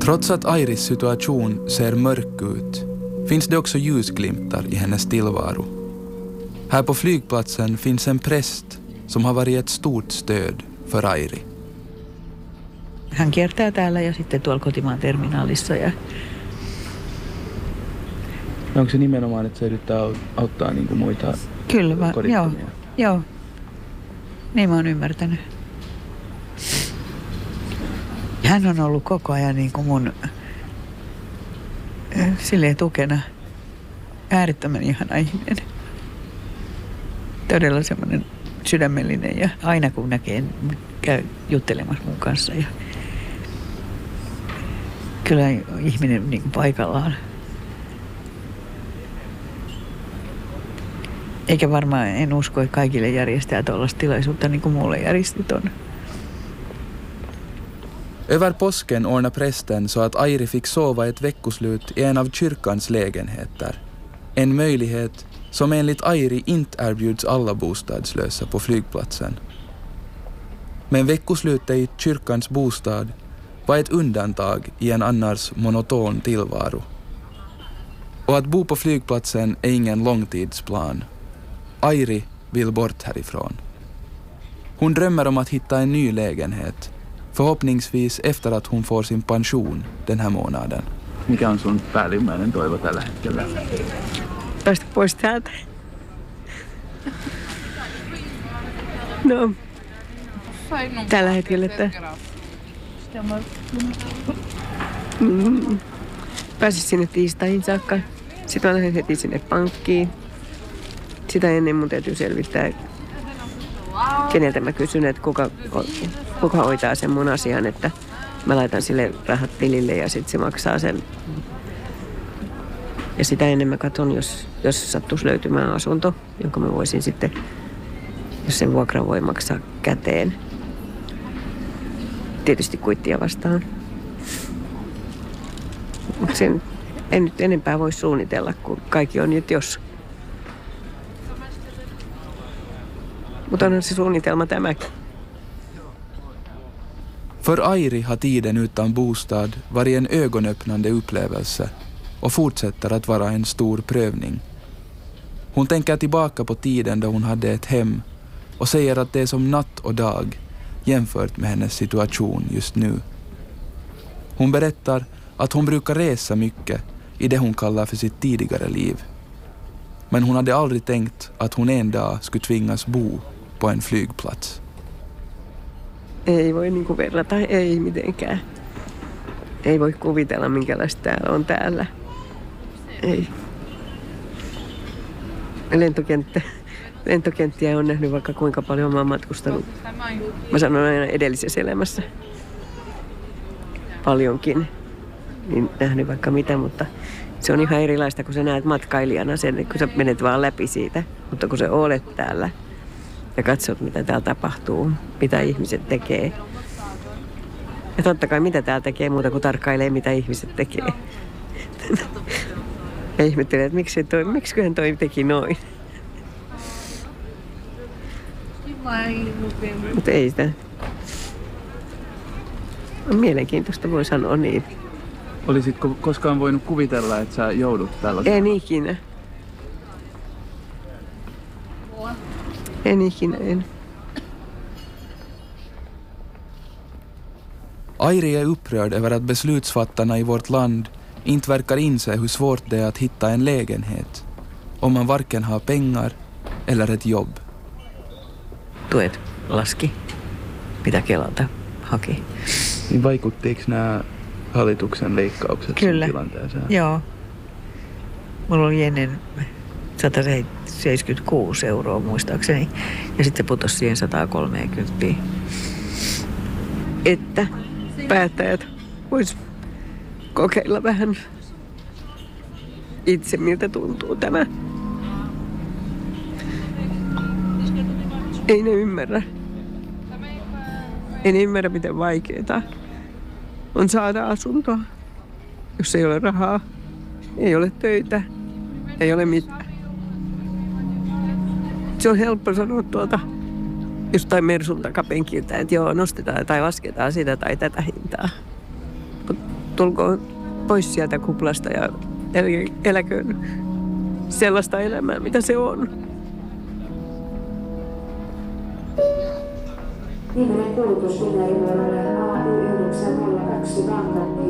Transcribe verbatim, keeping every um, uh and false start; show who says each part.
Speaker 1: Trots att Airis situation ser mörk ut finns det också ljusglimtar i hennes tillvaro. Här på flygplatsen finns en präst som har varit ett stort stöd för Airi.
Speaker 2: Hän kiertää täällä ja sitten tuolla kotimaan terminaalissa. Ja...
Speaker 3: Onko se nimenomaan, että se yrittää auttaa niin kuin muita
Speaker 2: Kyllä, va- joo,
Speaker 3: kodittomia?
Speaker 2: joo. Niin mä oon ymmärtänyt. Hän on ollut koko ajan niin kuin mun silleen tukena. Äärettömän ihana ihminen. Todella semmoinen sydämellinen ja aina kun näkee, käy juttelemassa mun kanssa. Ja kyllä ihminen niin kuin paikallaan. Eikä varmaan, en usko, että kaikille järjestää tuollaista tilaisuutta niin kuin mulle järjesti ton.
Speaker 1: Över påsken ordnade prästen så att Airi fick sova ett veckoslut i en av kyrkans lägenheter. En möjlighet som enligt Airi inte erbjuds alla bostadslösa på flygplatsen. Men veckoslutet i kyrkans bostad var ett undantag i en annars monoton tillvaro. Och att bo på flygplatsen är ingen långtidsplan. Airi vill bort härifrån. Hon drömmer om att hitta en ny lägenhet, förhoppningsvis efter att hon får sin pension den här månaden.
Speaker 3: Mikä on sun päällimmäinen toivo tällä hetkellä?
Speaker 4: Päästä pois täältä. No, tällä hetkellä, että mm, pääsis sinne tiistaihin saakka. Sitten mä lähden heti sinne pankkiin. Sitä ennen mun täytyy selvittää, keneltä mä kysyn, että kuka, kuka hoitaa sen mun asian, että mä laitan sille rahat tilille ja sitten se maksaa sen. Ja sitä ennen mä katson, jos, jos sattuisi löytymään asunto, jonka mä voisin sitten, jos sen vuokran voi maksaa käteen. Tietysti kuittia vastaan. Mutta sen en nyt enempää voi suunnitella, kun kaikki on nyt jos. Mutta onhan se suunnitelma tämäkin.
Speaker 1: För Airi har tiden utan bostad varit en ögonöppnande upplevelse och fortsätter att vara en stor prövning. Hon tänker tillbaka på tiden då hon hade ett hem och säger att det är som natt och dag jämfört med hennes situation just nu. Hon berättar att hon brukar resa mycket i det hon kallar för sitt tidigare liv. Men hon hade aldrig tänkt att hon en dag skulle tvingas bo på en flygplats.
Speaker 4: Ei voi niinku verrata, ei mitenkään. Ei voi kuvitella, minkälaista täällä on täällä. Ei. Lentokenttä, lentokenttiä on nähnyt vaikka kuinka paljon mä oon matkustanut. Mä sanon aina edellisessä elämässä. Paljonkin. Niin nähnyt vaikka mitä, mutta se on ihan erilaista, kun sä näet matkailijana sen, kun sä menet vaan läpi siitä. Mutta kun sä olet täällä ja katsot, mitä täällä tapahtuu, mitä ihmiset tekee. Ja totta kai mitä täällä tekee muuta kuin tarkkailee, mitä ihmiset tekee. Ja ihmettelee, että miksi toi, miksiköhän toi teki noin. Mutta ei sitä. On mielenkiintoista, voi sanoa niin.
Speaker 3: Olisitko koskaan voinut kuvitella, että sä joudut tällaisen?
Speaker 4: En ikinä. En ikinä, en.
Speaker 1: Airi är upprörd över att beslutsfattarna i vårt land inte verkar inse hur svårt det är att hitta en lägenhet om man varken har pengar eller ett jobb.
Speaker 2: Tuet laski, mitä Kelalta haki.
Speaker 3: Niin vaikuttiiko nämä hallituksen leikkaukset
Speaker 2: Kyllä.
Speaker 3: sun tilanteeseen?
Speaker 2: Joo. Mulla oli ennen sata seitsemänkymmentäkuusi euroa muistaakseni ja sitten se putosi siihen sata kolmekymmentä.
Speaker 4: Että päättäjät vois kokeilla vähän itse, miltä tuntuu tämä. Ei ne ymmärrä. Ei ne ymmärrä, miten vaikeaa on saada asuntoa, jos ei ole rahaa, ei ole töitä, ei ole mitään. Se on helppo sanoa tuolta jostain Mersun takapenkiltä, että joo, nostetaan tai lasketaan sitä tai tätä hintaa. Mut tulkoon pois sieltä kuplasta ja el- eläköön sellaista elämää, mitä se on.
Speaker 5: Viimeinen kulutus Finnair-vuorolle A Y yhdeksän nolla kaksi Vantaan